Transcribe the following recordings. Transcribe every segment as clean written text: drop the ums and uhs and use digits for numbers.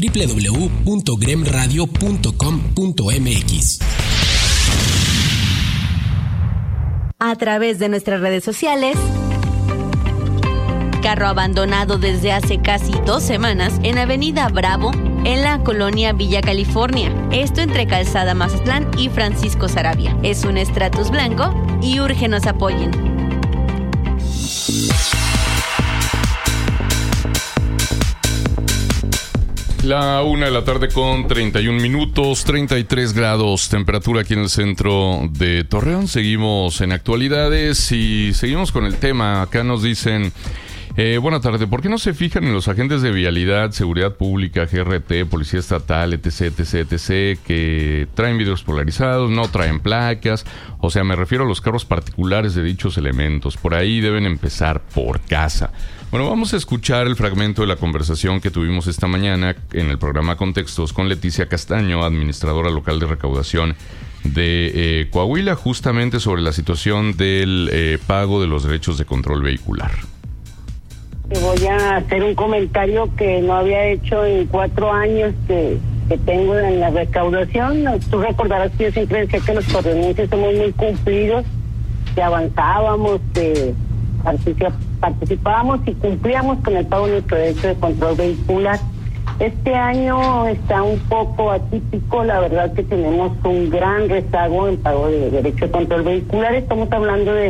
www.gremradio.com.mx. A través de nuestras redes sociales. Carro abandonado desde hace casi 2 semanas en Avenida Bravo, en la colonia Villa California. Esto entre Calzada Mazatlán y Francisco Sarabia. Es un Stratus blanco y urge nos apoyen. La 1:00 con 31 minutos, 33 grados, temperatura aquí en el centro de Torreón. Seguimos en actualidades y seguimos con el tema. Acá nos dicen, buena tarde, ¿por qué no se fijan en los agentes de vialidad, seguridad pública, GRT, policía estatal, etc., que traen vidrios polarizados, no traen placas? O sea, me refiero a los carros particulares de dichos elementos. Por ahí deben empezar por casa. Bueno, vamos a escuchar el fragmento de la conversación que tuvimos esta mañana en el programa Contextos con Leticia Castaño, administradora local de recaudación de Coahuila, justamente sobre la situación del pago de los derechos de control vehicular. Voy a hacer un comentario que no había hecho en 4 años que tengo en la recaudación. Tú recordarás que yo siempre decía que los torreonenses somos muy cumplidos, que avanzábamos, que participábamos y cumplíamos con el pago de nuestro derecho de control vehicular. Este año está un poco atípico, la verdad que tenemos un gran rezago en pago de derecho de control vehicular. Estamos hablando de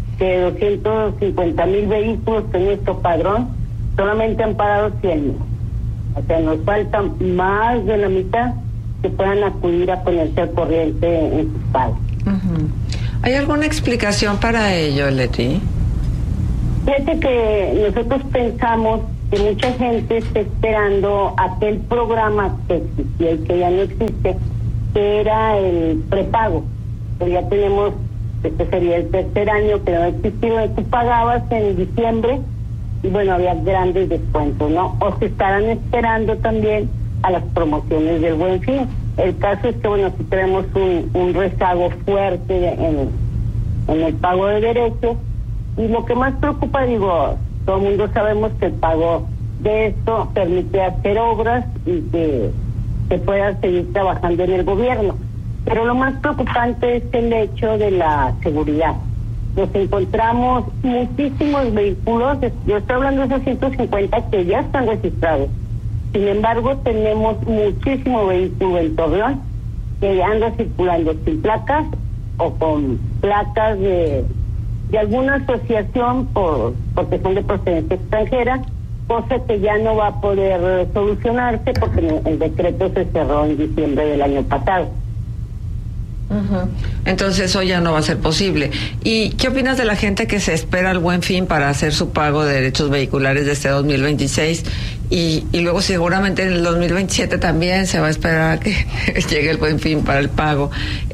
250,000 vehículos que en nuestro padrón solamente han pagado 100,000. O sea, nos falta más de la mitad que puedan acudir a ponerse al corriente en sus pagos. Uh-huh. ¿Hay alguna explicación para ello, Leti? Fíjate que nosotros pensamos que mucha gente está esperando aquel programa que existía y que ya no existe, que era el prepago. Pero ya tenemos, este sería el 3er año que no existió. Tú pagabas en diciembre y bueno, había grandes descuentos, ¿no? O se estarán esperando también a las promociones del Buen Fin. El caso es que bueno, sí tenemos un rezago fuerte en el pago de derechos. Y lo que más preocupa, todo el mundo sabemos que el pago de esto permite hacer obras y que se pueda seguir trabajando en el gobierno. Pero lo más preocupante es el hecho de la seguridad. Nos encontramos muchísimos vehículos, yo estoy hablando de esos 150 que ya están registrados. Sin embargo, tenemos muchísimo vehículo en Torreón que anda circulando sin placas o con placas de alguna asociación porque son de procedencia extranjera, cosa que ya no va a poder solucionarse porque el decreto se cerró en diciembre del año pasado. Uh-huh. Entonces eso ya no va a ser posible. ¿Y qué opinas de la gente que se espera al Buen Fin para hacer su pago de derechos vehiculares de este 2026 y luego seguramente en el 2027 también se va a esperar a que llegue el Buen Fin para el pago?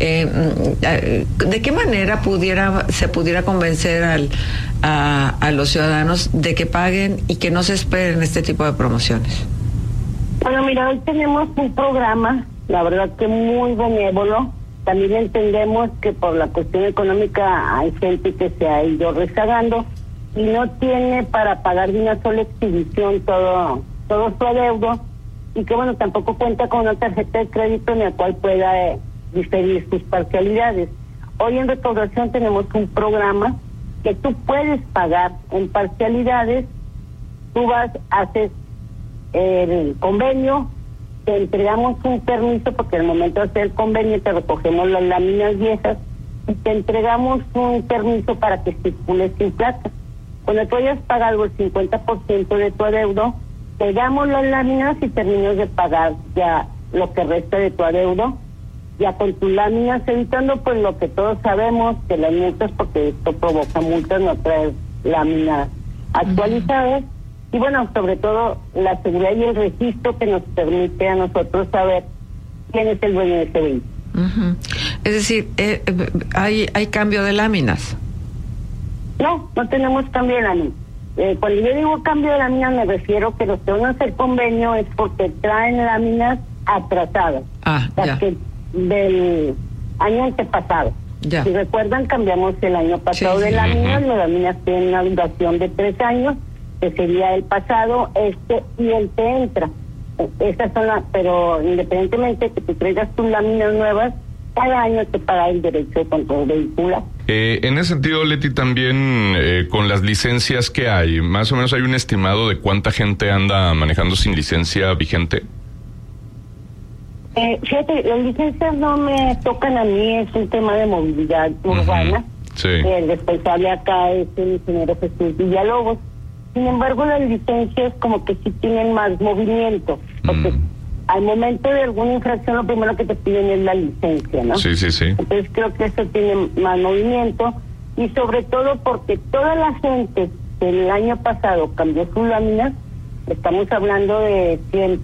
¿De qué manera se pudiera convencer a los ciudadanos de que paguen y que no se esperen este tipo de promociones? Bueno, mira, hoy tenemos un programa, la verdad que muy benévolo. También entendemos que por la cuestión económica hay gente que se ha ido rezagando y no tiene para pagar de una sola exhibición todo su adeudo, y que bueno, tampoco cuenta con una tarjeta de crédito en la cual pueda diferir sus parcialidades. Hoy en recaudación tenemos un programa que tú puedes pagar en parcialidades. Tú vas, haces el convenio, te entregamos un permiso, porque al momento de hacer el convenio te recogemos las láminas viejas y te entregamos un permiso para que circules sin placa. Cuando tú hayas pagado el 50% de tu adeudo, te damos las láminas y terminas de pagar ya lo que resta de tu adeudo, ya con tus láminas, evitando pues lo que todos sabemos, que las multas, porque esto provoca multas, no traer láminas actualizadas. Y bueno, sobre todo la seguridad y el registro que nos permite a nosotros saber quién es el dueño de ese vehículo. Uh-huh. Es decir, ¿hay cambio de láminas? No tenemos cambio de láminas. Cuando yo digo cambio de láminas me refiero que los que van a hacer convenio es porque traen láminas atrasadas. Las que del año antepasado. Ya. Si recuerdan, cambiamos el año pasado de láminas. Las láminas tienen una duración de 3 años, que sería el pasado, y el que entra. Esas son pero independientemente que te traigas tus láminas nuevas, cada año te paga el derecho de control vehicular. En ese sentido, Leti, también con las licencias que hay, más o menos hay un estimado de cuánta gente anda manejando sin licencia vigente. Fíjate, las licencias no me tocan a mí, es un tema de movilidad urbana. Sí. El responsable acá es el ingeniero Jesús Villalobos. Sin embargo, las licencias como que sí tienen más movimiento, porque al momento de alguna infracción lo primero que te piden es la licencia, ¿no? Sí. Entonces creo que eso tiene más movimiento, y sobre todo porque toda la gente que el año pasado cambió sus láminas, estamos hablando de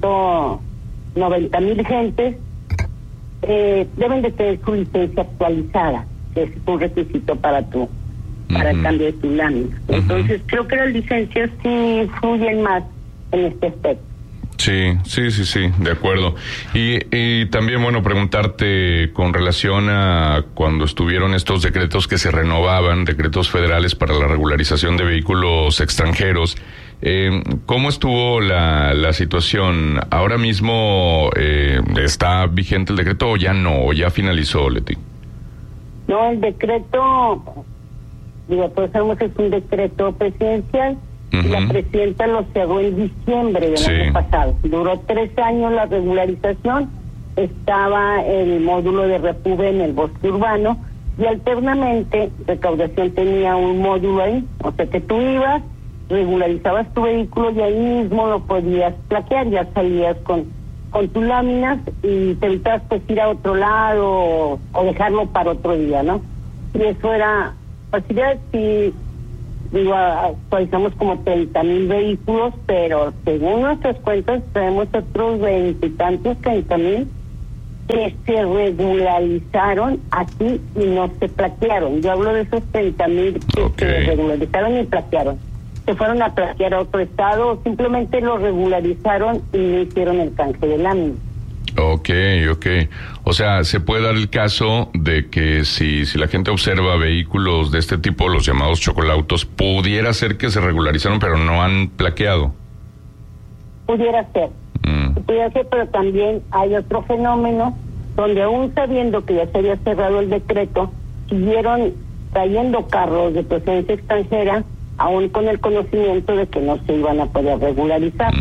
190,000 gentes, deben de tener su licencia actualizada, que es un requisito para el cambio de tu lámina. Entonces creo que las licencias sí influyen más en este aspecto. Sí, de acuerdo. Y también, bueno, preguntarte con relación a cuando estuvieron estos decretos que se renovaban, decretos federales para la regularización de vehículos extranjeros, ¿cómo estuvo la situación? ¿Ahora mismo está vigente el decreto o ya no, o ya finalizó, Leti? No, el decreto, todos sabemos que es un decreto presidencial. La presidenta lo cerró en diciembre del año pasado. Duró 3 años la regularización. Estaba el módulo de Repube en el bosque urbano, y alternamente Recaudación tenía un módulo ahí. O sea que tú ibas, regularizabas tu vehículo y ahí mismo lo podías plaquear. Ya salías con tus láminas y te evitabas pues ir a otro lado o dejarlo para otro día, ¿no? Y eso era facilidad. Si actualizamos como 30,000 vehículos, pero según nuestras cuentas tenemos otros 20 y tantos, 30,000 que se regularizaron aquí y no se plaquearon. Yo hablo de esos 30,000 que se regularizaron y plaquearon. Se fueron a plaquear a otro estado o simplemente lo regularizaron y no hicieron el canje de lámina. Ok. O sea, se puede dar el caso de que si la gente observa vehículos de este tipo, los llamados chocolautos, pudiera ser que se regularizaron pero no han plaqueado. Pudiera ser, pero también hay otro fenómeno donde aún sabiendo que ya se había cerrado el decreto, siguieron trayendo carros de procedencia extranjera, aún con el conocimiento de que no se iban a poder regularizar.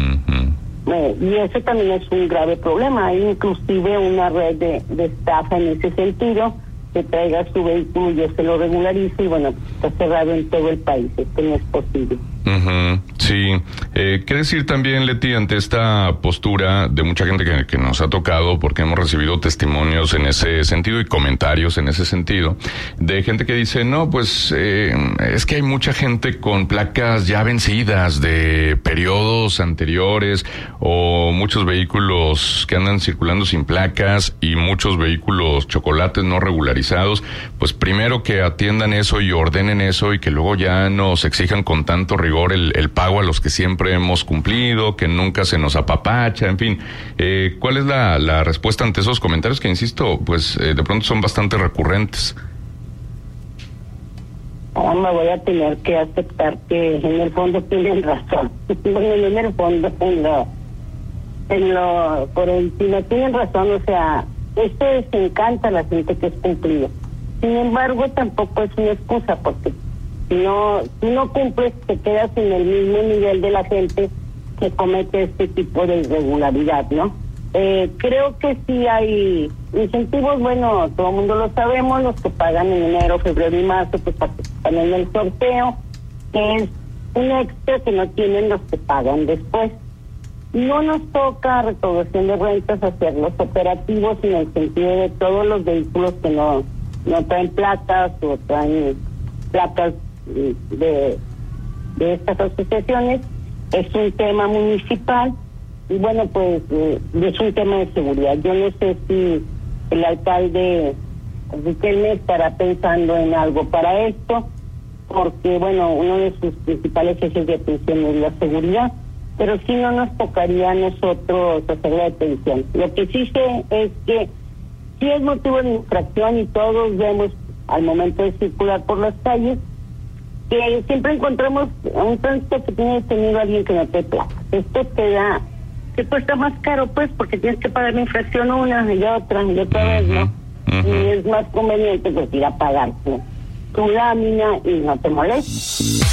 Y eso también es un grave problema. Hay inclusive una red de estafa en ese sentido, que traiga su vehículo y yo se lo regularizo, y bueno, está cerrado en todo el país. Esto no es posible. Sí. ¿Qué decir también, Leti, ante esta postura de mucha gente que nos ha tocado, porque hemos recibido testimonios en ese sentido y comentarios en ese sentido, de gente que dice, no, pues es que hay mucha gente con placas ya vencidas de periodos anteriores, o muchos vehículos que andan circulando sin placas y muchos vehículos chocolates no regularizados? Pues primero que atiendan eso y ordenen eso, y que luego ya nos exijan con tanto rigor el pago a los que siempre hemos cumplido, que nunca se nos apapacha, en fin. ¿Cuál es la respuesta ante esos comentarios que, insisto, pues de pronto son bastante recurrentes? Me voy a tener que aceptar que en el fondo tienen razón. En el fondo, por encima tienen razón. O sea, esto desencanta a la gente que es cumplida. Sin embargo, tampoco es una excusa, porque si no cumples, te quedas en el mismo nivel de la gente que comete este tipo de irregularidad, ¿no? Creo que sí hay incentivos. Bueno, todo el mundo lo sabemos, los que pagan en enero, febrero y marzo, pues participan en el sorteo, que es un extra que no tienen los que pagan después. No nos toca recaudación de rentas hacer los operativos en el sentido de todos los vehículos que no traen placas o traen placas de estas asociaciones. Es un tema municipal y bueno, pues es un tema de seguridad. Yo no sé si el alcalde Riquelme estará pensando en algo para esto, porque bueno, uno de sus principales ejes de atención es la seguridad, pero sí no nos tocaría a nosotros hacer la detención. Lo que sí sé es que sí es motivo de infracción, y todos vemos al momento de circular por las calles que siempre encontramos a un tránsito que tiene detenido a alguien que no te placa. Esto te da que cuesta más caro, pues, porque tienes que pagar la infracción una y otra vez, ¿no? Y es más conveniente, pues, ir a pagar tu lámina y no te molestes.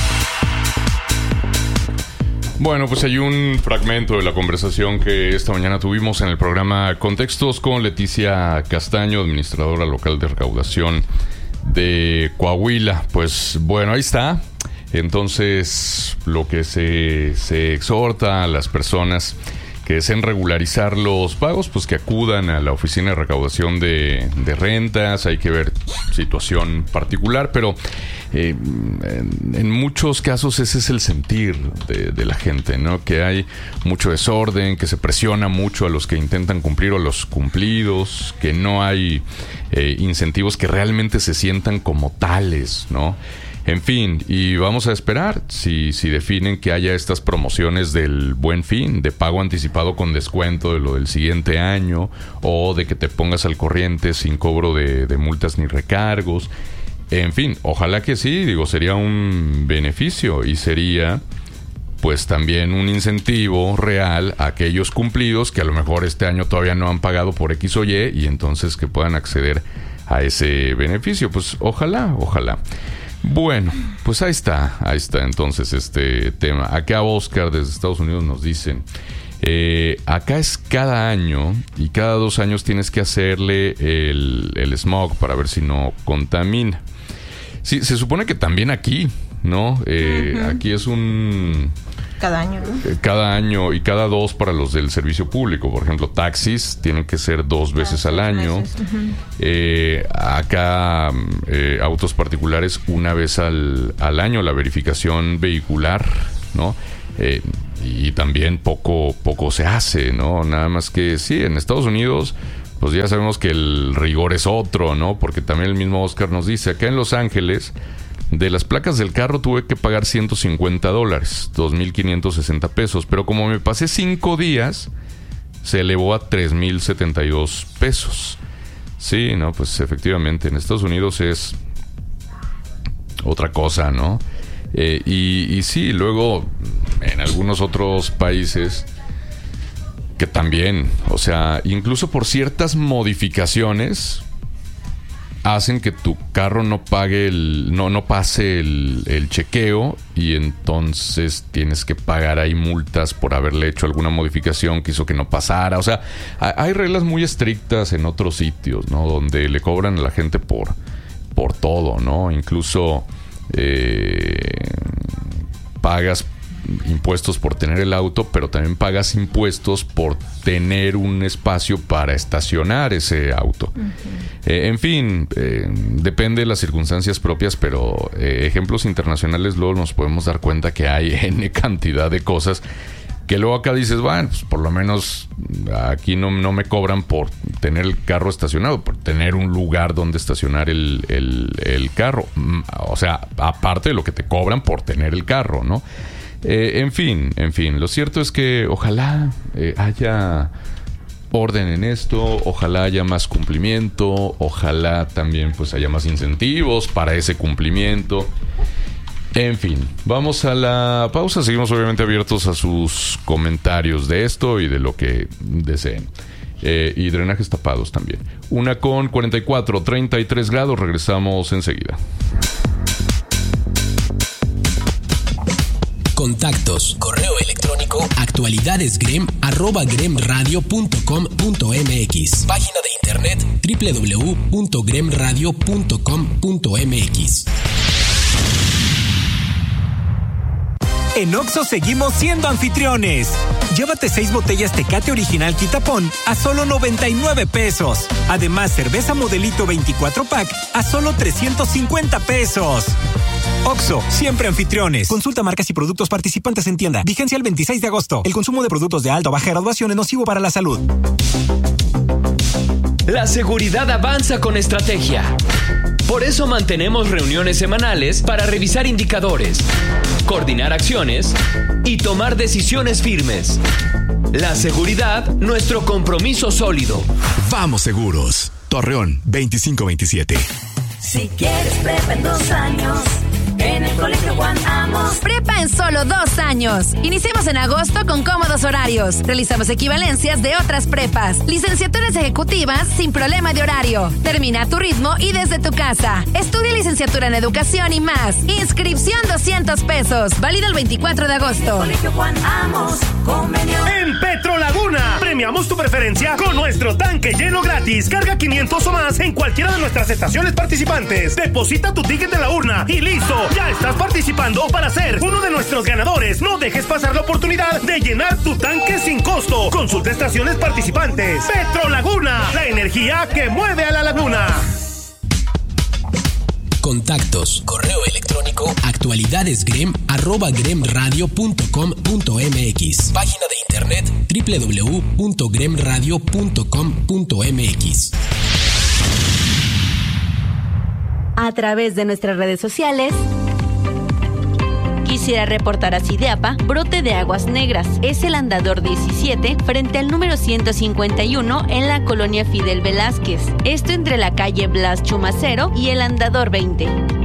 Bueno, pues hay un fragmento de la conversación que esta mañana tuvimos en el programa Contextos con Leticia Castaño, administradora local de recaudación de Coahuila. Pues bueno, ahí está. Entonces, lo que se exhorta a las personas que deseen regularizar los pagos, pues que acudan a la oficina de recaudación de rentas. Hay que ver situación particular, pero en muchos casos ese es el sentir de la gente, ¿no? Que hay mucho desorden, que se presiona mucho a los que intentan cumplir o a los cumplidos, que no hay incentivos que realmente se sientan como tales, ¿no? En fin, y vamos a esperar si definen que haya estas promociones del Buen Fin, de pago anticipado con descuento de lo del siguiente año, o de que te pongas al corriente sin cobro de multas ni recargos. En fin, ojalá que sí, digo, sería un beneficio y sería pues también un incentivo real a aquellos cumplidos que a lo mejor este año todavía no han pagado por X o Y, y entonces que puedan acceder a ese beneficio. Pues ojalá. Bueno, pues ahí está entonces este tema. Acá Oscar desde Estados Unidos nos dicen, acá es cada año y cada 2 años tienes que hacerle el smog para ver si no contamina. Sí, se supone que también aquí, ¿no? Aquí es un... Cada año, ¿no? Cada año y cada 2 para los del servicio público. Por ejemplo, taxis tienen que ser 2 veces al año. Acá autos particulares 1 vez al año, la verificación vehicular, ¿no? Y también poco se hace, ¿no? Nada más que sí, en Estados Unidos pues ya sabemos que el rigor es otro, ¿no? Porque también el mismo Oscar nos dice, acá en Los Ángeles, de las placas del carro tuve que pagar $150, 2,560 pesos, pero como me pasé 5 días, se elevó a 3,072 pesos. Sí, no, pues efectivamente, en Estados Unidos es otra cosa, ¿no? Y sí, luego en algunos otros países que también, o sea, incluso por ciertas modificaciones hacen que tu carro no pague no pase el chequeo, y entonces tienes que pagar ahí multas por haberle hecho alguna modificación que hizo que no pasara. O sea, hay reglas muy estrictas en otros sitios, ¿no? Donde le cobran a la gente por todo, ¿no? Incluso pagas impuestos por tener el auto, pero también pagas impuestos por tener un espacio para estacionar ese auto. En fin, depende de las circunstancias propias, pero ejemplos internacionales luego nos podemos dar cuenta que hay N cantidad de cosas que luego acá dices, bueno, pues por lo menos aquí no me cobran por tener el carro estacionado, por tener un lugar donde estacionar el carro. O sea, aparte de lo que te cobran por tener el carro, ¿no? En fin, lo cierto es que ojalá haya orden en esto, ojalá haya más cumplimiento, ojalá también pues haya más incentivos para ese cumplimiento. En fin, vamos a la pausa, seguimos obviamente abiertos a sus comentarios de esto y de lo que deseen. Y drenajes tapados también. 1:44, 33 grados, regresamos enseguida. Contactos, correo electrónico actualidadesgrem@gremradio.com.mx. Página de internet www.gremradio.com.mx. En Oxxo seguimos siendo anfitriones. Llévate 6 botellas Tecate Original Quitapón a solo 99 pesos. Además, cerveza Modelito 24 pack a solo 350 pesos. Oxxo, siempre anfitriones. Consulta marcas y productos participantes en tienda. Vigencia el 26 de agosto. El consumo de productos de alta o baja graduación es nocivo para la salud. La seguridad avanza con estrategia. Por eso mantenemos reuniones semanales para revisar indicadores, coordinar acciones y tomar decisiones firmes. La seguridad, nuestro compromiso sólido. Vamos seguros. Torreón 2527. Si quieres prepa en 2 años, en el Colegio Juan Amos. Prepa en solo 2 años. Iniciamos en agosto con cómodos horarios. Realizamos equivalencias de otras prepas. Licenciaturas ejecutivas sin problema de horario. Termina a tu ritmo y desde tu casa. Estudia licenciatura en educación y más. Inscripción 200 pesos. Válido el 24 de agosto. Colegio Juan Amos, convenio. En Petrolaguna, premiamos tu preferencia con nuestro tanque lleno gratis. Carga 500 o más en cualquiera de nuestras estaciones participantes. Deposita tu ticket en la urna y listo. Ya estás participando para ser uno de nuestros ganadores. No dejes pasar la oportunidad de llenar tu tanque sin costo. Consulta estaciones participantes. Petrolaguna, la energía que mueve a la laguna. Contactos, correo electrónico, actualidadesgrem@gremradio.com.mx. Página de internet www.gremradio.com.mx. A través de nuestras redes sociales, quisiera reportar a CIDEAPA, brote de aguas negras. Es el andador 17 frente al número 151 en la colonia Fidel Velázquez. Esto entre la calle Blas Chumacero y el andador 20.